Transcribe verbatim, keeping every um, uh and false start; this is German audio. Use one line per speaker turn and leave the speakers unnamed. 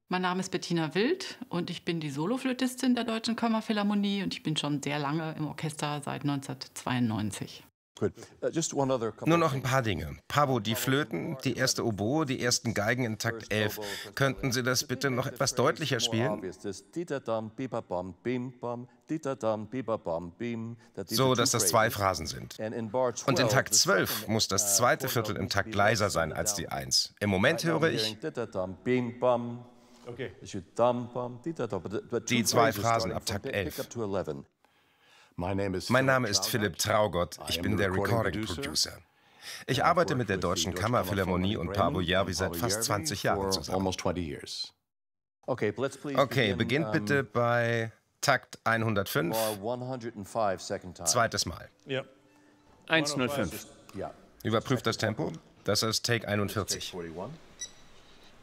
Mein Name ist Bettina Wild und ich bin die Soloflötistin der Deutschen Kammerphilharmonie und ich bin schon sehr lange im Orchester, seit neunzehnhundertzweiundneunzig.
Nur noch ein paar Dinge. Pabo, die Flöten, die erste Oboe, die ersten Geigen in Takt elf. Könnten Sie das bitte noch etwas deutlicher spielen? So, dass das zwei Phrasen sind. Und in Takt zwölf muss das zweite Viertel im Takt leiser sein als die Eins. Im Moment höre ich die zwei Phrasen ab Takt elf. Mein Name ist Philipp Traugott, ich bin der Recording Producer. Ich arbeite mit der Deutschen Kammerphilharmonie und Pabo Järvi seit fast zwanzig Jahren zusammen. Okay, beginnt bitte bei Takt hundertfünf, zweites Mal.
eins null fünf.
Überprüft das Tempo, das ist Take einundvierzig.